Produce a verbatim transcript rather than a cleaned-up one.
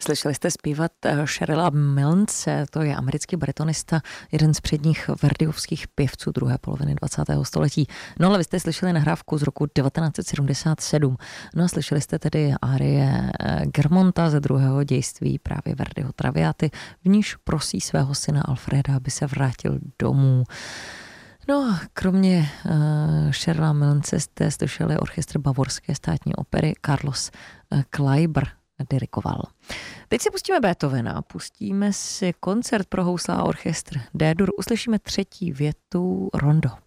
Slyšeli jste zpívat Sherrilla Milnce, to je americký baritonista, jeden z předních verdiovských pěvců druhé poloviny dvacátého století. No ale vy jste slyšeli nahrávku z roku devatenáct set sedmdesát sedm. No a slyšeli jste tedy árie Germonta ze druhého dějství právě Verdiho Traviaty, v níž prosí svého syna Alfreda, aby se vrátil domů. No a kromě uh, Sherrilla Milnce jste slyšeli orchestr Bavorské státní opery, Carlos uh, Kleiber dirigoval. Teď si pustíme Beethovena, pustíme si koncert pro housle a orchestr D-dur, uslyšíme třetí větu Rondo.